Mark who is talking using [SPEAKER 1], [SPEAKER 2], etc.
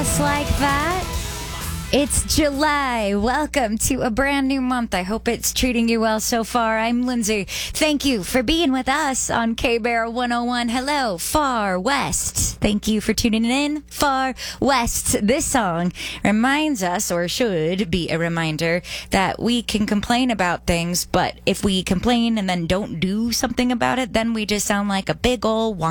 [SPEAKER 1] Just like that. It's July. Welcome to a brand new month. I hope it's treating you well so far. I'm Lindsay. Thank you for being with us on K-Bear 101. Hello, Far West. Thank you for tuning in, Far West. This song reminds us, or should be a reminder, that we can complain about things, but if we complain and then don't do something about it, then we just sound like a big old